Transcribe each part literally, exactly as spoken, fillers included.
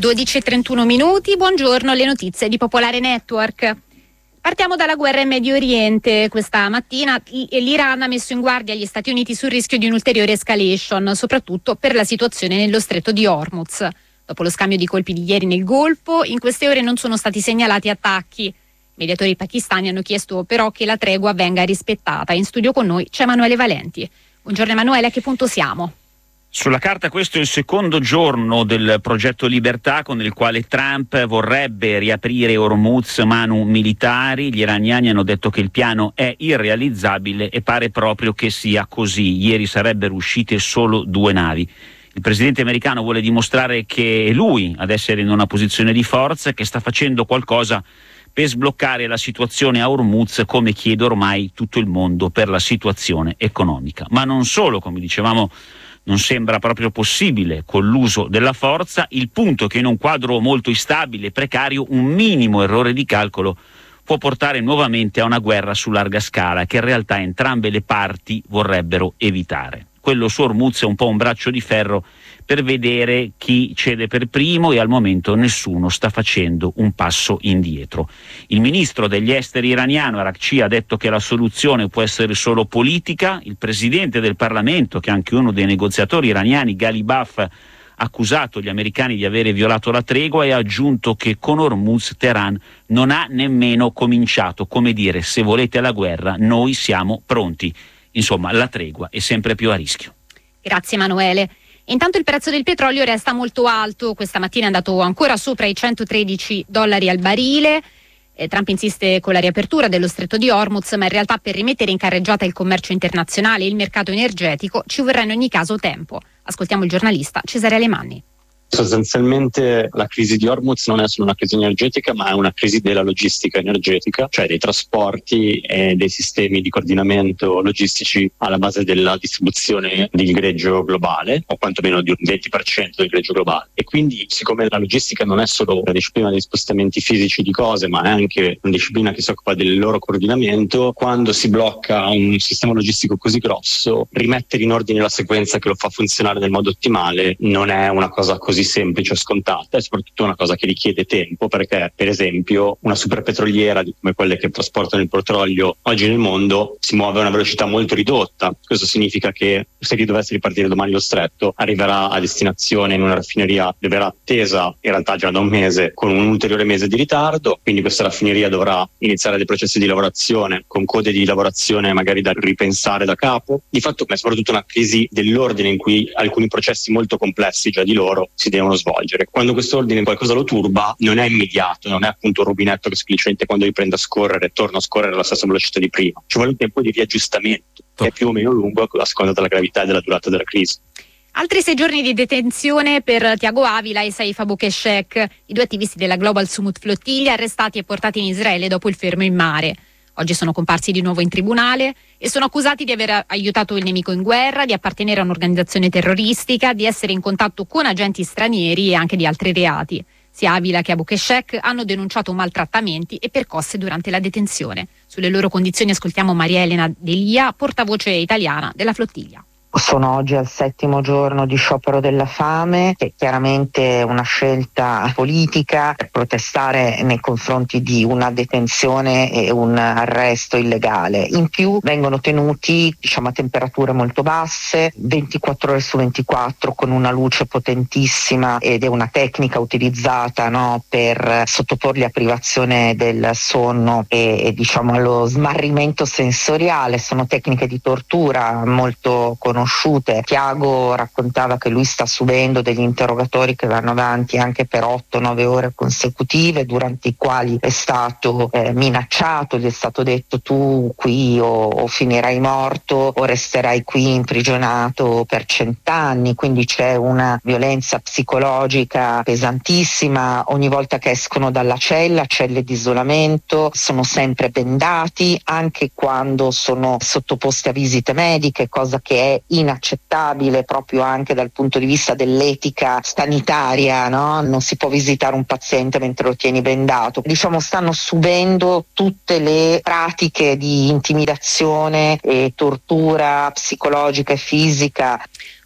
dodici e trentuno minuti, buongiorno, le notizie di Popolare Network. Partiamo dalla guerra in Medio Oriente. Questa mattina l'Iran ha messo in guardia gli Stati Uniti sul rischio di un'ulteriore escalation, soprattutto per la situazione nello stretto di Hormuz. Dopo lo scambio di colpi di ieri nel Golfo, in queste ore non sono stati segnalati attacchi. I mediatori pakistani hanno chiesto però che la tregua venga rispettata. In studio con noi c'è Emanuele Valenti. Buongiorno Emanuele, a che punto siamo? Sulla carta questo è il secondo giorno del progetto Libertà, con il quale Trump vorrebbe riaprire Hormuz manu militari. Gli iraniani hanno detto che il piano è irrealizzabile e pare proprio che sia così. Ieri sarebbero uscite solo due navi. Il presidente americano vuole dimostrare che è lui ad essere in una posizione di forza e che sta facendo qualcosa per sbloccare la situazione a Hormuz, come chiede ormai tutto il mondo per la situazione economica. Ma non solo, come dicevamo, non sembra proprio possibile con l'uso della forza. Il punto è che in un quadro molto instabile e precario un minimo errore di calcolo può portare nuovamente a una guerra su larga scala che in realtà entrambe le parti vorrebbero evitare. Quello su Hormuz è un po' un braccio di ferro per vedere chi cede per primo e al momento nessuno sta facendo un passo indietro. Il ministro degli esteri iraniano Araghchi ha detto che la soluzione può essere solo politica. Il presidente del Parlamento, che è anche uno dei negoziatori iraniani, Ghalibaf, ha accusato gli americani di avere violato la tregua e ha aggiunto che con Hormuz Teheran non ha nemmeno cominciato. Come dire, se volete la guerra noi siamo pronti. Insomma, la tregua è sempre più a rischio. Grazie Emanuele. Intanto il prezzo del petrolio resta molto alto, questa mattina è andato ancora sopra i centotredici dollari al barile. Eh, Trump insiste con la riapertura dello stretto di Hormuz, ma in realtà per rimettere in carreggiata il commercio internazionale e il mercato energetico ci vorrà in ogni caso tempo. Ascoltiamo il giornalista Cesare Alemanni. Sostanzialmente la crisi di Hormuz non è solo una crisi energetica, ma è una crisi della logistica energetica, cioè dei trasporti e dei sistemi di coordinamento logistici alla base della distribuzione del greggio globale, o quantomeno di un venti per cento del greggio globale. E quindi, siccome la logistica non è solo una disciplina degli spostamenti fisici di cose, ma è anche una disciplina che si occupa del loro coordinamento, quando si blocca un sistema logistico così grosso, rimettere in ordine la sequenza che lo fa funzionare nel modo ottimale non è una cosa così semplice o scontata, è soprattutto una cosa che richiede tempo, perché per esempio una superpetroliera come quelle che trasportano il petrolio oggi nel mondo si muove a una velocità molto ridotta. Questo significa che se dovesse ripartire domani lo stretto arriverà a destinazione in una raffineria che verrà attesa in realtà già da un mese con un ulteriore mese di ritardo, quindi questa raffineria dovrà iniziare dei processi di lavorazione con code di lavorazione magari da ripensare da capo. Di fatto è soprattutto una crisi dell'ordine in cui alcuni processi molto complessi già di loro si devono svolgere. Quando questo ordine qualcosa lo turba non è immediato, non è appunto un rubinetto che semplicemente quando riprende a scorrere torna a scorrere alla stessa velocità di prima. Ci vuole un tempo di riaggiustamento che è più o meno lungo a seconda della gravità e della durata della crisi. Altri sei giorni di detenzione per Tiago Avila e Saif Abukeshek, i due attivisti della Global Sumut Flottiglia arrestati e portati in Israele dopo il fermo in mare. Oggi sono comparsi di nuovo in tribunale e sono accusati di aver aiutato il nemico in guerra, di appartenere a un'organizzazione terroristica, di essere in contatto con agenti stranieri e anche di altri reati. Sia Avila che Abukeshek hanno denunciato maltrattamenti e percosse durante la detenzione. Sulle loro condizioni ascoltiamo Maria Elena Delia, portavoce italiana della flottiglia. Sono oggi al settimo giorno di sciopero della fame, che è chiaramente una scelta politica per protestare nei confronti di una detenzione e un arresto illegale. In più vengono tenuti, diciamo, a temperature molto basse, ventiquattro ore su ventiquattro, con una luce potentissima, ed è una tecnica utilizzata, no, per sottoporli a privazione del sonno e, e diciamo allo smarrimento sensoriale. Sono tecniche di tortura molto conosciute. Tiago raccontava che lui sta subendo degli interrogatori che vanno avanti anche per otto nove ore consecutive, durante i quali è stato eh, minacciato, gli è stato detto: tu qui o, o finirai morto o resterai qui imprigionato per cent'anni. Quindi c'è una violenza psicologica pesantissima. Ogni volta che escono dalla cella, celle di isolamento, sono sempre bendati, anche quando sono sottoposti a visite mediche, cosa che è inaccettabile proprio anche dal punto di vista dell'etica sanitaria, no? Non si può visitare un paziente mentre lo tieni bendato. Diciamo, stanno subendo tutte le pratiche di intimidazione e tortura psicologica e fisica.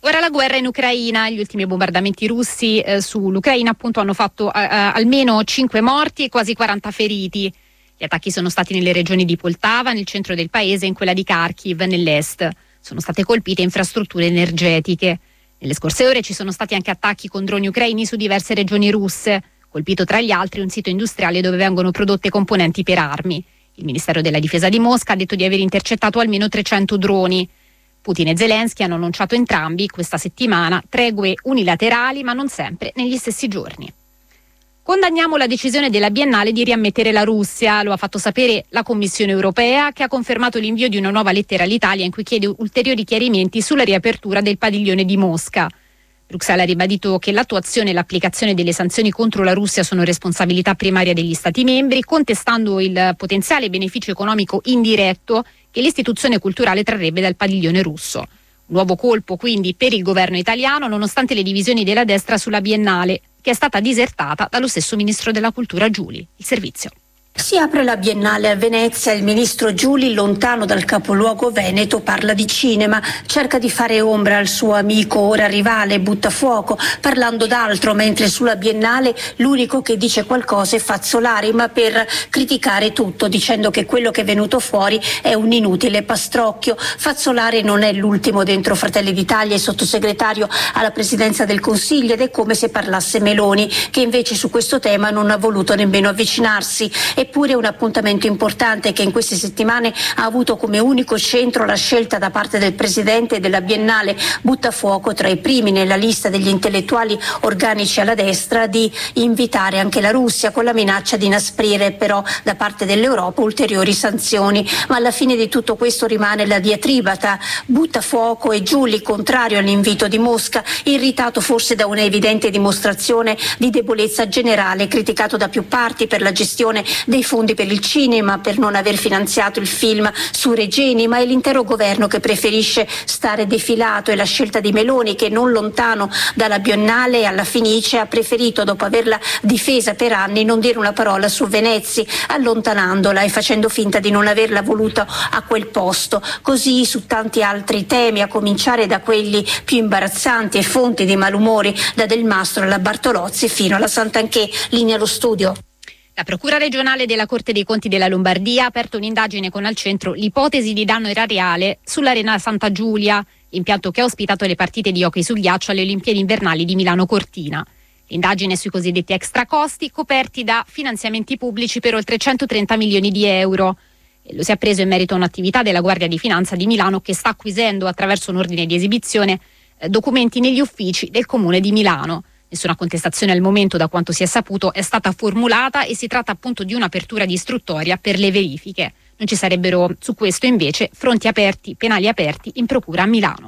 Ora la guerra in Ucraina, gli ultimi bombardamenti russi eh, sull'Ucraina appunto hanno fatto eh, almeno cinque morti e quasi quaranta feriti. Gli attacchi sono stati nelle regioni di Poltava, nel centro del paese, e in quella di Kharkiv, nell'est. Sono state colpite infrastrutture energetiche. Nelle scorse ore ci sono stati anche attacchi con droni ucraini su diverse regioni russe, colpito tra gli altri un sito industriale dove vengono prodotte componenti per armi. Il Ministero della Difesa di Mosca ha detto di aver intercettato almeno trecento droni. Putin e Zelensky hanno annunciato entrambi questa settimana tregue unilaterali, ma non sempre negli stessi giorni. Condanniamo la decisione della Biennale di riammettere la Russia, lo ha fatto sapere la Commissione europea, che ha confermato l'invio di una nuova lettera all'Italia in cui chiede ulteriori chiarimenti sulla riapertura del padiglione di Mosca. Bruxelles ha ribadito che l'attuazione e l'applicazione delle sanzioni contro la Russia sono responsabilità primaria degli Stati membri, contestando il potenziale beneficio economico indiretto che l'istituzione culturale trarrebbe dal padiglione russo. Nuovo colpo quindi per il governo italiano, nonostante le divisioni della destra sulla Biennale, che è stata disertata dallo stesso ministro della cultura Giuli. Il servizio. Si apre la Biennale a Venezia, il ministro Giuli, lontano dal capoluogo veneto, parla di cinema, cerca di fare ombra al suo amico ora rivale Buttafuoco, parlando d'altro, mentre sulla Biennale l'unico che dice qualcosa è Fazzolari, ma per criticare tutto, dicendo che quello che è venuto fuori è un inutile pastrocchio. Fazzolari non è l'ultimo dentro Fratelli d'Italia, è sottosegretario alla presidenza del Consiglio, ed è come se parlasse Meloni, che invece su questo tema non ha voluto nemmeno avvicinarsi. Eppure un appuntamento importante che in queste settimane ha avuto come unico centro la scelta da parte del presidente della Biennale Buttafuoco, tra i primi nella lista degli intellettuali organici alla destra, di invitare anche la Russia, con la minaccia di inasprire però da parte dell'Europa ulteriori sanzioni. Ma alla fine di tutto questo rimane la diatriba tra Buttafuoco e Giuli, contrario all'invito di Mosca, irritato forse da una evidente dimostrazione di debolezza generale, criticato da più parti per la gestione dei fondi per il cinema, per non aver finanziato il film su Regeni, ma è l'intero governo che preferisce stare defilato, e la scelta di Meloni, che non lontano dalla Biennale alla Fenice ha preferito, dopo averla difesa per anni, non dire una parola su Venezi, allontanandola e facendo finta di non averla voluta a quel posto. Così su tanti altri temi, a cominciare da quelli più imbarazzanti e fonti di malumori, da Del Mastro alla Bartolozzi fino alla Santanchè. Linea allo studio. La Procura regionale della Corte dei Conti della Lombardia ha aperto un'indagine con al centro l'ipotesi di danno erariale sull'Arena Santa Giulia, l'impianto che ha ospitato le partite di hockey sul ghiaccio alle Olimpiadi invernali di Milano Cortina. L'indagine sui cosiddetti extracosti coperti da finanziamenti pubblici per oltre centotrenta milioni di euro. E lo si è preso in merito a un'attività della Guardia di Finanza di Milano, che sta acquisendo attraverso un ordine di esibizione eh, documenti negli uffici del Comune di Milano. Nessuna contestazione al momento, da quanto si è saputo, è stata formulata, e si tratta appunto di un'apertura di istruttoria per le verifiche. Non ci sarebbero su questo invece fronti aperti, penali aperti in procura a Milano.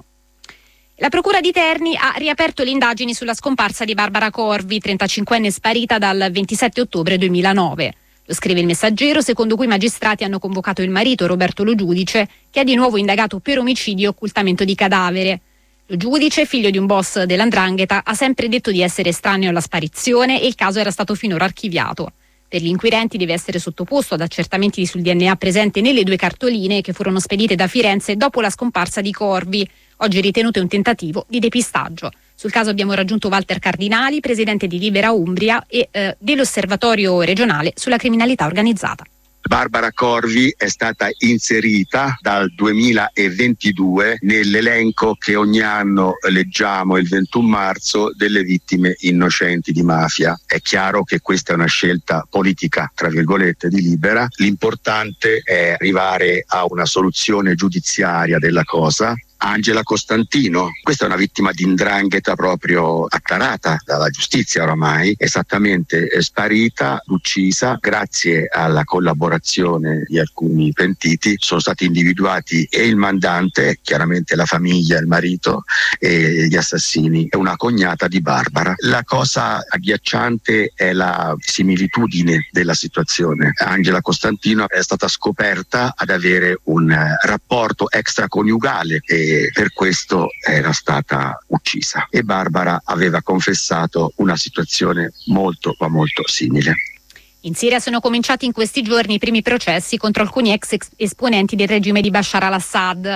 La Procura di Terni ha riaperto le indagini sulla scomparsa di Barbara Corvi, trentacinquenne sparita dal ventisette ottobre duemilanove. Lo scrive il Messaggero, secondo cui i magistrati hanno convocato il marito, Roberto Lo Giudice, che è di nuovo indagato per omicidio e occultamento di cadavere. Lo Giudice, figlio di un boss dell'Andrangheta, ha sempre detto di essere estraneo alla sparizione, e il caso era stato finora archiviato. Per gli inquirenti deve essere sottoposto ad accertamenti sul D N A presente nelle due cartoline che furono spedite da Firenze dopo la scomparsa di Corvi, oggi ritenute un tentativo di depistaggio. Sul caso abbiamo raggiunto Walter Cardinali, presidente di Libera Umbria e eh, dell'Osservatorio regionale sulla criminalità organizzata. Barbara Corvi è stata inserita dal duemilaventidue nell'elenco che ogni anno leggiamo il ventuno marzo delle vittime innocenti di mafia. È chiaro che questa è una scelta politica, tra virgolette, di Libera. L'importante è arrivare a una soluzione giudiziaria della cosa. Angela Costantino, questa è una vittima di 'ndrangheta proprio acclarata dalla giustizia oramai, esattamente sparita, uccisa. Grazie alla collaborazione di alcuni pentiti sono stati individuati e il mandante, chiaramente la famiglia, il marito, e gli assassini, e una cognata di Barbara. La cosa agghiacciante è la similitudine della situazione. Angela Costantino è stata scoperta ad avere un rapporto extraconiugale e per questo era stata uccisa, e Barbara aveva confessato una situazione molto ma molto simile. In Siria sono cominciati in questi giorni i primi processi contro alcuni ex esponenti del regime di Bashar al-Assad. Tra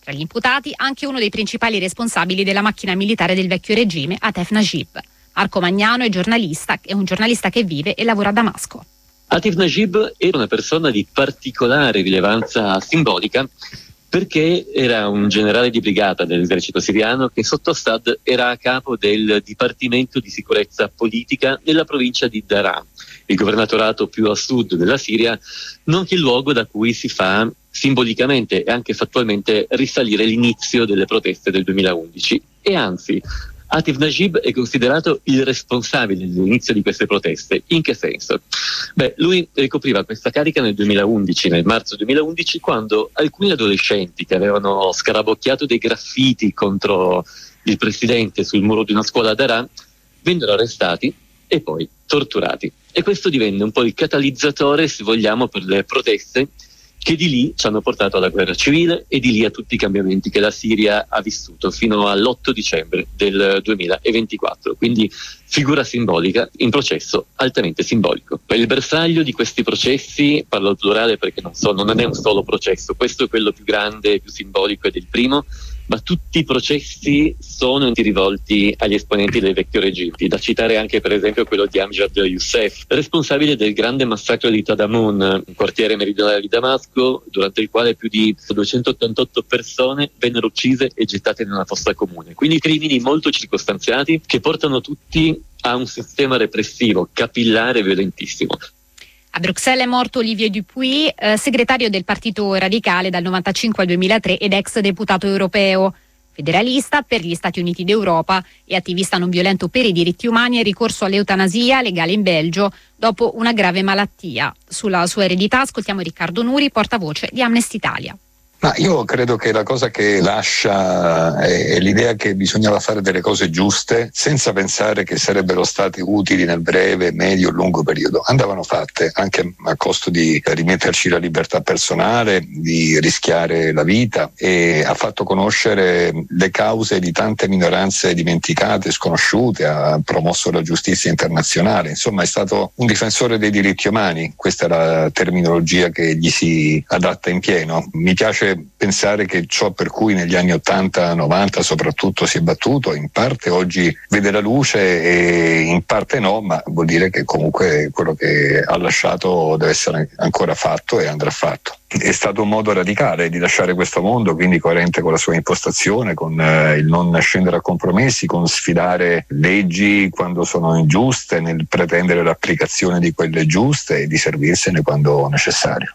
Tra gli imputati anche uno dei principali responsabili della macchina militare del vecchio regime, Atef Najib. Marco Magnano è giornalista, è un giornalista che vive e lavora a Damasco. Atef Najib era una persona di particolare rilevanza simbolica perché era un generale di brigata dell'esercito siriano che sotto Assad era a capo del Dipartimento di Sicurezza Politica nella provincia di Daraa, il governatorato più a sud della Siria, nonché il luogo da cui si fa simbolicamente e anche fattualmente risalire l'inizio delle proteste del duemilaundici. E anzi, Atef Najib è considerato il responsabile dell'inizio di queste proteste. In che senso? Beh, lui ricopriva questa carica nel duemilaundici, nel marzo duemilaundici, quando alcuni adolescenti che avevano scarabocchiato dei graffiti contro il presidente sul muro di una scuola a Daraa vennero arrestati e poi torturati. E questo divenne un po' il catalizzatore, se vogliamo, per le proteste che di lì ci hanno portato alla guerra civile e di lì a tutti i cambiamenti che la Siria ha vissuto fino all'otto dicembre del duemilaventiquattro. Quindi figura simbolica in processo altamente simbolico. Il bersaglio di questi processi, parlo al plurale perché non, so, non è un solo processo, questo è quello più grande, più simbolico ed è il primo, ma tutti i processi sono rivolti agli esponenti del vecchio regime. Da citare anche per esempio quello di Amjad Youssef, responsabile del grande massacro di Tadamun, un quartiere meridionale di Damasco, durante il quale più di duecentottantotto persone vennero uccise e gettate in una fossa comune. Quindi crimini molto circostanziati che portano tutti a un sistema repressivo capillare e violentissimo. A Bruxelles è morto Olivier Dupuy, eh, segretario del Partito Radicale dal novantacinque al duemilatré ed ex deputato europeo, federalista per gli Stati Uniti d'Europa e attivista non violento per i diritti umani e ricorso all'eutanasia legale in Belgio dopo una grave malattia. Sulla sua eredità ascoltiamo Riccardo Nuri, portavoce di Amnesty Italia. Ma io credo che la cosa che lascia è l'idea che bisognava fare delle cose giuste senza pensare che sarebbero state utili nel breve, medio o lungo periodo. Andavano fatte anche a costo di rimetterci la libertà personale, di rischiare la vita, e ha fatto conoscere le cause di tante minoranze dimenticate, sconosciute, ha promosso la giustizia internazionale. Insomma, è stato un difensore dei diritti umani, questa è la terminologia che gli si adatta in pieno. Mi piace pensare che ciò per cui negli anni ottanta novanta soprattutto si è battuto in parte oggi vede la luce e in parte no, ma vuol dire che comunque quello che ha lasciato deve essere ancora fatto e andrà fatto. È stato un modo radicale di lasciare questo mondo, quindi coerente con la sua impostazione, con eh, il non scendere a compromessi, con sfidare leggi quando sono ingiuste, nel pretendere l'applicazione di quelle giuste e di servirsene quando necessario.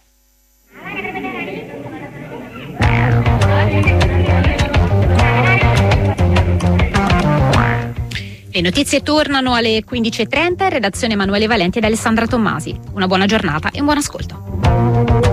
Le notizie tornano alle quindici e trenta, in redazione Emanuele Valenti ed Alessandra Tommasi. Una buona giornata e un buon ascolto.